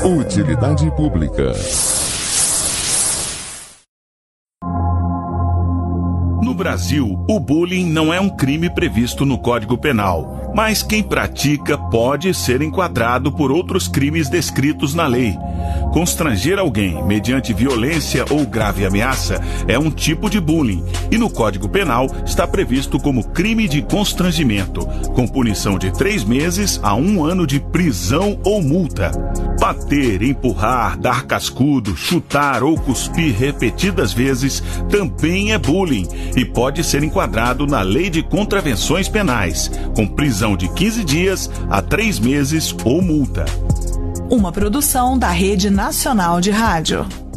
Utilidade pública. No Brasil, o bullying não é um crime previsto no Código Penal, mas quem pratica pode ser enquadrado por outros crimes descritos na lei. Constranger alguém mediante violência ou grave ameaça é um tipo de bullying e no Código Penal está previsto como crime de constrangimento, com punição de 3 meses a 1 ano de prisão ou multa. Bater, empurrar, dar cascudo, chutar ou cuspir repetidas vezes também é bullying e pode ser enquadrado na Lei de Contravenções Penais, com prisão de 15 dias a 3 meses ou multa. Uma produção da Rede Nacional de Rádio.